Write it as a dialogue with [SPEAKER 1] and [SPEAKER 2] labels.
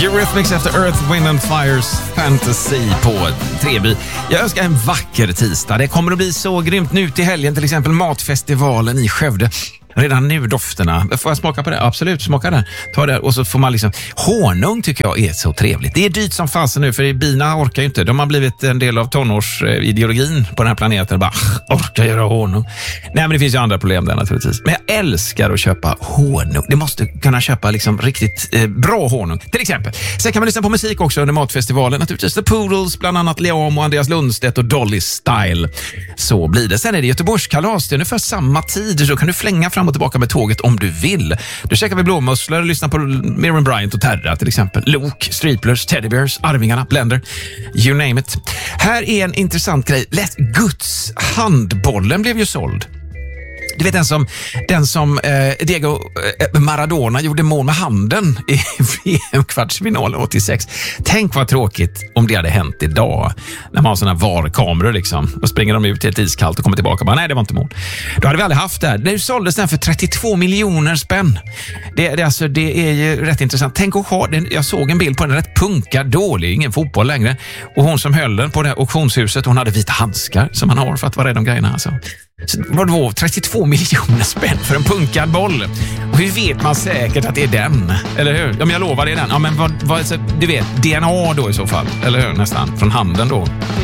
[SPEAKER 1] Eurythmics efter Earth, Wind and Fires Fantasy på Treby. Jag önskar en vacker tisdag. Det kommer att bli så grymt nu till helgen, till exempel Matfestivalen i Skövde. Redan nu dofterna. Får jag smaka på det? Absolut, smaka den. Ta det och så får man liksom... Honung tycker jag är så trevligt. Det är dyrt som fasen nu för bina orkar ju inte. De har blivit en del av tonårsideologin på den här planeten. Bara orkar göra honung. Nej, men det finns ju andra problem där naturligtvis. Men jag älskar att köpa honung. Det måste kunna köpa liksom riktigt bra honung. Till exempel. Sen kan man lyssna på musik också under Matfestivalen. Naturligtvis The Poodles, bland annat Liam och Andreas Lundstedt och Dolly Style. Så blir det. Sen är det Göteborgskalas. Det är ungefär samma tid. Så kan du flänga fram och tillbaka med tåget om du vill. Då käkar vi blåmusslor och lyssnar på Miriam Bryant och Terra till exempel. Luke, Striplers, Teddy Bears, Arvingarna, Blender. You name it. Här är en intressant grej. Guds handbollen blev ju såld. Du vet den som Diego Maradona gjorde mål med handen i VM-kvartsfinalen 86. Tänk vad tråkigt om det hade hänt idag. När man har sådana VAR-kameror liksom. Och springer de ut till ett iskallt och kommer tillbaka och bara, nej, det var inte mål. Då hade vi aldrig haft det här. Det såldes den för 32 miljoner spänn. Det är ju rätt intressant. Tänk att ha den. Jag såg en bild på den rätt punkad, dålig, ingen fotboll längre. Och hon som höll den på det här auktionshuset, hon hade vita handskar som man har för att vara rädd om grejerna alltså. Så vadå, 32 miljoner spänn för en punkad boll. Och hur vet man säkert att det är den? Eller hur? Ja, men jag lovar det är den. Ja, men vad du vet, DNA då i så fall. Eller hur? Nästan. Från handen då.